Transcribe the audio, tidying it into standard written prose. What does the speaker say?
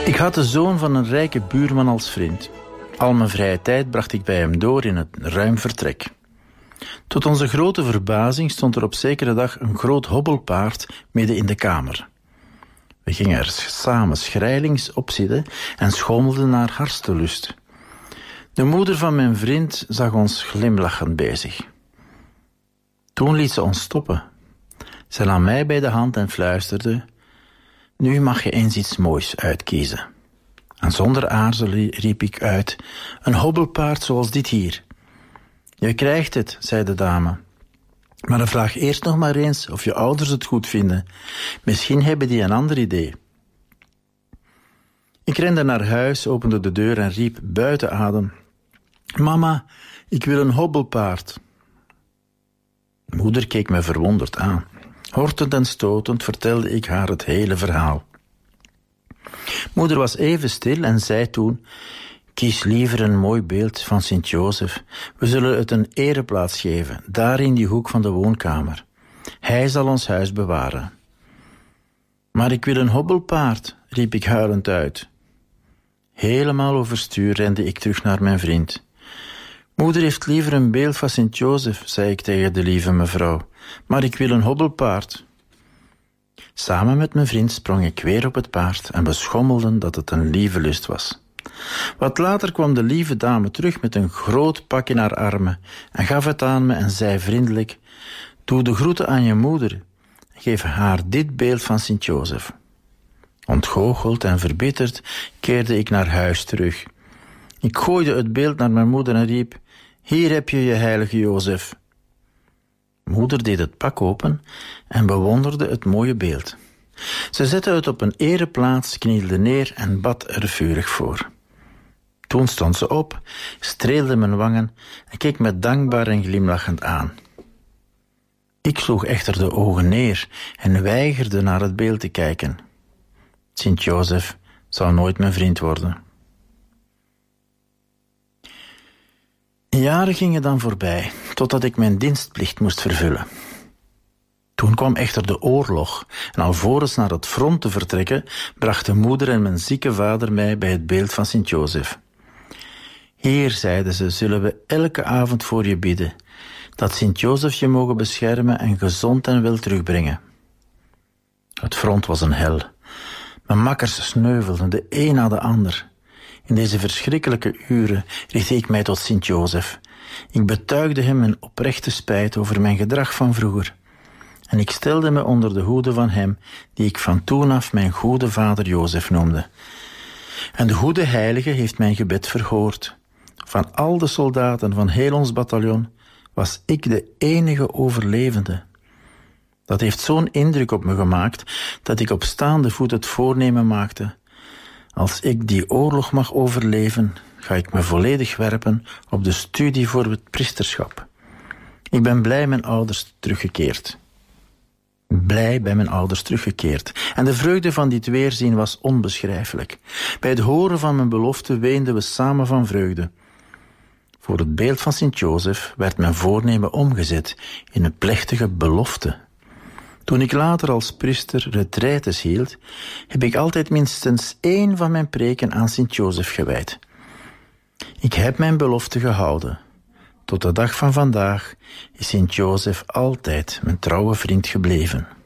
Ik had de zoon van een rijke buurman als vriend. Al mijn vrije tijd bracht ik bij hem door in een ruim vertrek. Tot onze grote verbazing stond er op zekere dag een groot hobbelpaard midden in de kamer. We gingen er samen schrijlings op zitten en schommelden naar hartelust. De moeder van mijn vriend zag ons glimlachend bezig. Toen liet ze ons stoppen. Ze nam mij bij de hand en fluisterde: "Nu mag je eens iets moois uitkiezen." En zonder aarzelen riep ik uit: "Een hobbelpaard zoals dit hier." "Je krijgt het," zei de dame. "Maar dan vraag eerst nog maar eens of je ouders het goed vinden. Misschien hebben die een ander idee." Ik rende naar huis, opende de deur en riep buiten adem: "Mama, ik wil een hobbelpaard." Moeder keek me verwonderd aan. Hortend en stotend vertelde ik haar het hele verhaal. Moeder was even stil en zei toen: "Kies liever een mooi beeld van Sint-Jozef. We zullen het een ereplaats geven, daar in die hoek van de woonkamer. Hij zal ons huis bewaren." "Maar ik wil een hobbelpaard," riep ik huilend uit. Helemaal overstuur rende ik terug naar mijn vriend. "Moeder heeft liever een beeld van Sint-Jozef," zei ik tegen de lieve mevrouw. "Maar ik wil een hobbelpaard." Samen met mijn vriend sprong ik weer op het paard en we schommelden dat het een lieve lust was. Wat later kwam de lieve dame terug met een groot pak in haar armen en gaf het aan me en zei vriendelijk: "Doe de groeten aan je moeder. Geef haar dit beeld van Sint-Jozef." Ontgoocheld en verbitterd keerde ik naar huis terug. Ik gooide het beeld naar mijn moeder en riep: "Hier heb je je heilige Jozef." Moeder deed het pak open en bewonderde het mooie beeld. Ze zette het op een ereplaats, knielde neer en bad er vurig voor. Toen stond ze op, streelde mijn wangen en keek me dankbaar en glimlachend aan. Ik sloeg echter de ogen neer en weigerde naar het beeld te kijken. Sint-Jozef zou nooit mijn vriend worden. Jaren gingen dan voorbij, totdat ik mijn dienstplicht moest vervullen. Toen kwam echter de oorlog en alvorens naar het front te vertrekken, brachten moeder en mijn zieke vader mij bij het beeld van Sint-Jozef. "Hier," zeiden ze, "zullen we elke avond voor je bidden, dat Sint-Jozef je mogen beschermen en gezond en wel terugbrengen." Het front was een hel. Mijn makkers sneuvelden, de een na de ander. In deze verschrikkelijke uren richtte ik mij tot Sint-Jozef. Ik betuigde hem mijn oprechte spijt over mijn gedrag van vroeger. En ik stelde me onder de hoede van hem, die ik van toen af mijn goede vader Jozef noemde. En de goede heilige heeft mijn gebed verhoord. Van al de soldaten van heel ons bataljon was ik de enige overlevende. Dat heeft zo'n indruk op me gemaakt, dat ik op staande voet het voornemen maakte: als ik die oorlog mag overleven, ga ik me volledig werpen op de studie voor het priesterschap. Ik ben blij mijn ouders teruggekeerd. En de vreugde van dit weerzien was onbeschrijfelijk. Bij het horen van mijn belofte weenden we samen van vreugde. Voor het beeld van Sint-Jozef werd mijn voornemen omgezet in een plechtige belofte. Toen ik later als priester retraites hield, heb ik altijd minstens 1 van mijn preken aan Sint-Jozef gewijd. Ik heb mijn belofte gehouden. Tot de dag van vandaag is Sint-Jozef altijd mijn trouwe vriend gebleven.